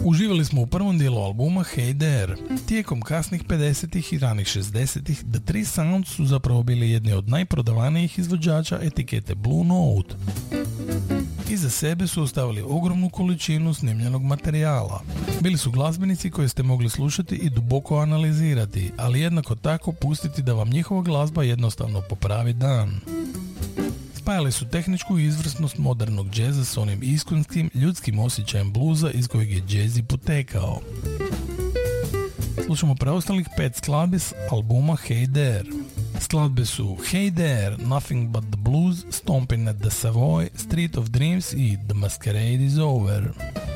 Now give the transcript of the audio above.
Uživali smo u prvom dijelu albuma Hey There. Tijekom kasnih 50-ih i ranih 60-ih The Three Sounds su zapravo bili jedni od najprodavanijih izvođača etikete Blue Note. Iza sebe su ostavili ogromnu količinu snimljenog materijala. Bili su glazbenici koje ste mogli slušati i duboko analizirati, ali jednako tako pustiti da vam njihova glazba jednostavno popravi dan. Spajali su tehničku izvrsnost modernog džeza s onim iskonskim ljudskim osjećajem bluza iz kojeg je džez i potekao. Slušamo preostalih 5 skladbi s albuma Hey There. Skladbe su Hey There, Nothing But The Blues, Stomping at the Savoy, Street of Dreams i The Masquerade Is Over.